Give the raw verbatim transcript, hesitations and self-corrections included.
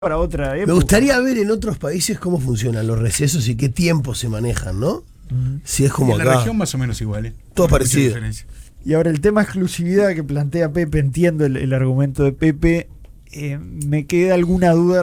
para otra época. Me gustaría ver en otros países cómo funcionan los recesos y qué tiempo se manejan, ¿no? Mm. Si es como en acá. la región más o menos igual, ¿eh? Todo No hay mucha parecido. diferencia. Y ahora el tema exclusividad que plantea Pepe, entiendo el, el argumento de Pepe, eh, me queda alguna duda